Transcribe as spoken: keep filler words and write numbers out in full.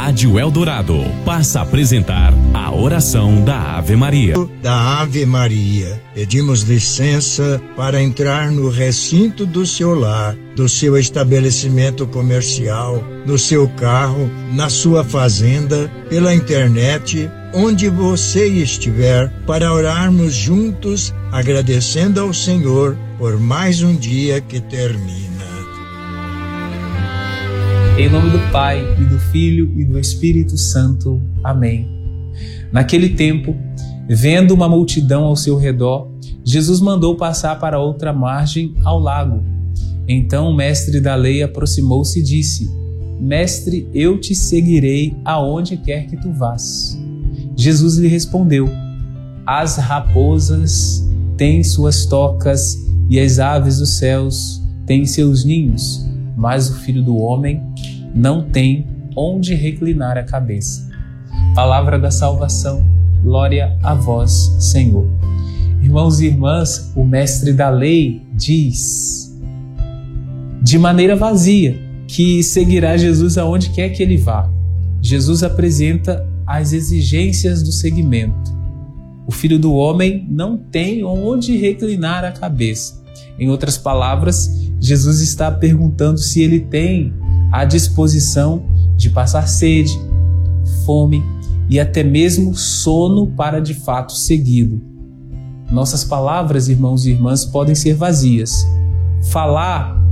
Rádio Eldorado passa a apresentar a oração da Ave Maria. Da Ave Maria, pedimos licença para entrar no recinto do seu lar, do seu estabelecimento comercial, no seu carro, na sua fazenda, pela internet, onde você estiver, para orarmos juntos, agradecendo ao Senhor por mais um dia que termina. Em nome do Pai, e do Filho, e do Espírito Santo. Amém. Naquele tempo, vendo uma multidão ao seu redor, Jesus mandou passar para outra margem ao lago. Então o mestre da lei aproximou-se e disse: Mestre, eu te seguirei aonde quer que tu vás. Jesus lhe respondeu: As raposas têm suas tocas e as aves dos céus têm seus ninhos, mas o Filho do Homem não tem onde reclinar a cabeça. Palavra da salvação, glória a vós, Senhor. Irmãos e irmãs, o mestre da lei diz, de maneira vazia, que seguirá Jesus aonde quer que ele vá. Jesus apresenta as exigências do seguimento. O Filho do Homem não tem onde reclinar a cabeça. Em outras palavras, Jesus está perguntando se ele tem a disposição de passar sede, fome e até mesmo sono para de fato segui-lo. Nossas palavras, irmãos e irmãs, podem ser vazias. Falar